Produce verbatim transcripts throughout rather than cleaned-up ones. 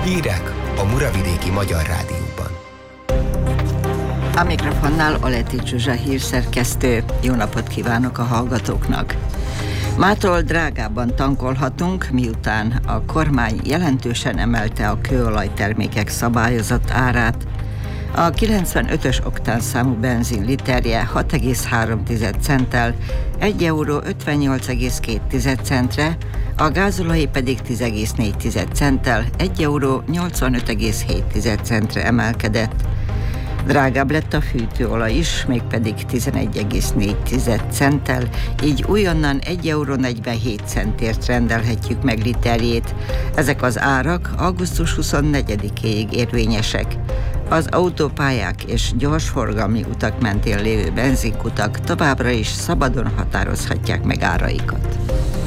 Hírek a Muravidéki Magyar Rádióban. A mikrofonnál Aleti Zsuzsa hírszerkesztő. Jó napot kívánok a hallgatóknak! Mától drágában tankolhatunk, miután a kormány jelentősen emelte a kőolajtermékek szabályozott árát. A kilencvenötös oktánszámú benzin literje hat egész három centtel, egy euró ötvennyolc egész két centre, a gázolaj pedig tíz egész négy centtel, egy euró nyolcvanöt egész hét centre emelkedett. Drágább lett a fűtőolaj is, mégpedig tizenegy egész négy centtel, így újonnan egy euró negyvenhét centért rendelhetjük meg literjét. Ezek az árak augusztus huszonnegyedikéig érvényesek. Az autópályák és gyorsforgalmi utak mentén lévő benzinkutak továbbra is szabadon határozhatják meg áraikat.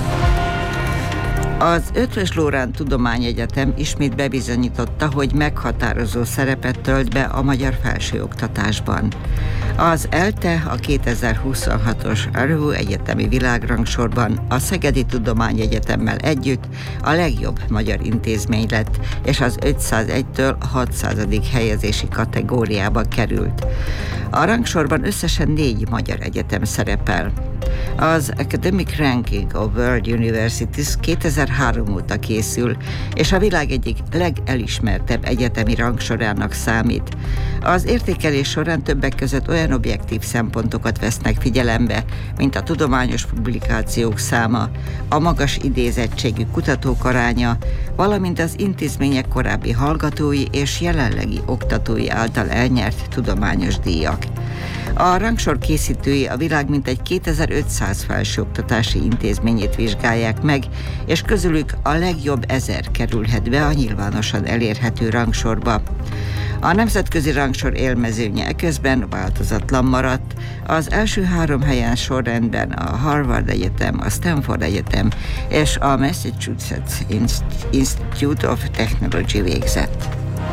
Az Eötvös Loránd Tudományegyetem ismét bebizonyította, hogy meghatározó szerepet tölt be a magyar felsőoktatásban. Az ELTE a kétezer-huszonhatos er u egyetemi világrangsorban a Szegedi Tudományegyetemmel együtt a legjobb magyar intézmény lett, és az ötszázegytől hatszázadik helyezési kategóriába került. A rangsorban összesen négy magyar egyetem szerepel. Az Academic Ranking of World Universities kétezer-három óta készül, és a világ egyik legelismertebb egyetemi rangsorának számít. Az értékelés során többek között olyan objektív szempontokat vesznek figyelembe, mint a tudományos publikációk száma, a magas idézettségű kutatók aránya, valamint az intézmények korábbi hallgatói és jelenlegi oktatói által elnyert tudományos díjak. A rangsor készítői a világ mintegy kétezer-ötszáz felsőoktatási intézményét vizsgálják meg, és közülük a legjobb ezer kerülhet be a nyilvánosan elérhető rangsorba. A nemzetközi rangsor élmezőnye eközben változatlan maradt. Az első három helyen sorrendben a Harvard Egyetem, a Stanford Egyetem és a Massachusetts Institute of Technology végzett.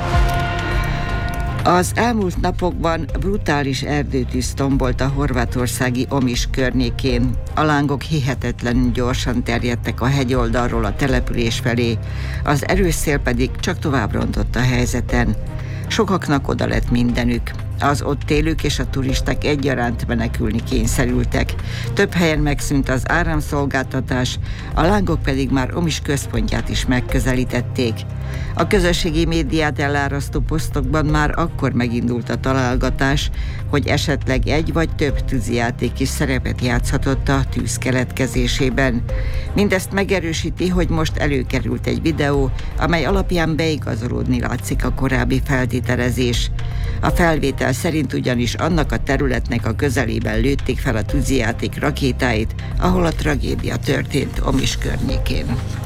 Az elmúlt napokban brutális erdőtűz tombolt a horvátországi Omiš környékén. A lángok hihetetlenül gyorsan terjedtek a hegyoldalról a település felé, az erős szél pedig csak tovább rontott a helyzeten. Sokaknak oda lett mindenük. Az ott élők és a turisták egyaránt menekülni kényszerültek. Több helyen megszűnt az áramszolgáltatás, a lángok pedig már Omiš központját is megközelítették. A közösségi médiát elárasztó posztokban már akkor megindult a találgatás, hogy esetleg egy vagy több tűzijáték is szerepet játszhatott a tűz keletkezésében. Mindezt megerősíti, hogy most előkerült egy videó, amely alapján beigazolódni látszik a korábbi feltételezés. A felvétel szerint ugyanis annak a területnek a közelében lőtték fel a tűzijáték rakétáit, ahol a tragédia történt Omiš környékén.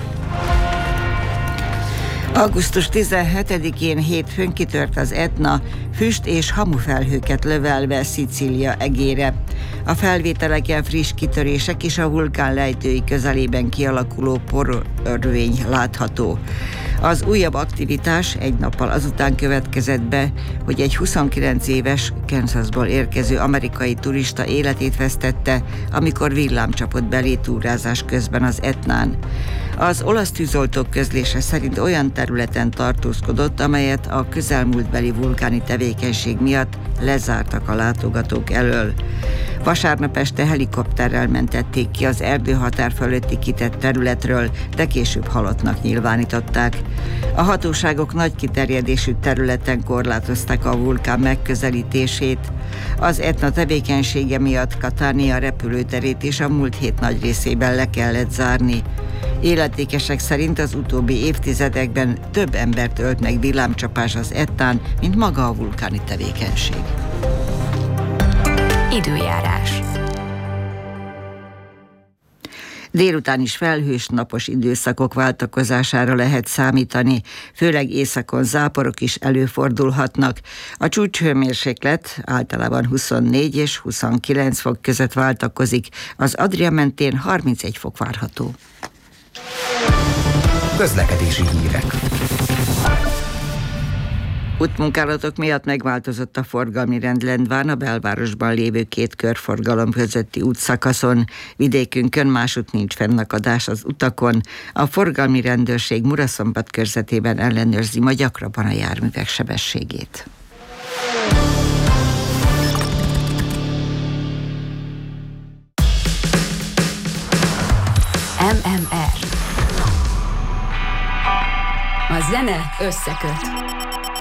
augusztus tizenhetedikén hétfőn kitört az Etna, füst és hamufelhőket lövelve Szicília egére. A felvételeken friss kitörések és a vulkán lejtői közelében kialakuló porörvény látható. Az újabb aktivitás egy nappal azután következett be, hogy egy huszonkilenc éves Kansasból érkező amerikai turista életét vesztette, amikor villám csapott belé túrázás közben az Etnán. Az olasz tűzoltók közlése szerint olyan területen tartózkodott, amelyet a közelmúltbeli vulkáni tevékenység miatt lezártak a látogatók elől. Vasárnap este helikopterrel mentették ki az erdőhatár fölötti kitett területről, de később halottnak nyilvánították. A hatóságok nagy kiterjedésű területen korlátozták a vulkán megközelítését. Az Etna tevékenysége miatt Catania repülőterét is a múlt hét nagy részében le kellett zárni. Illetékesek szerint az utóbbi évtizedekben több embert ölt meg villámcsapás az Etnán, mint maga a vulkáni tevékenység. Időjárás. Délután is felhős, napos időszakok váltakozására lehet számítani, főleg északon záporok is előfordulhatnak. A csúcshőmérséklet általában huszonnégy és huszonkilenc fok között váltakozik, az Adria mentén harmincegy fok várható. Közlekedési hírek. Útmunkálatok miatt megváltozott a forgalmi rend Lendván, a belvárosban lévő két körforgalom közötti útszakaszon. Vidékünkön másút nincs fennakadás az utakon. A forgalmi rendőrség Muraszombat körzetében ellenőrzi ma gyakrabban a járművek sebességét. em em er. A zene összeköt.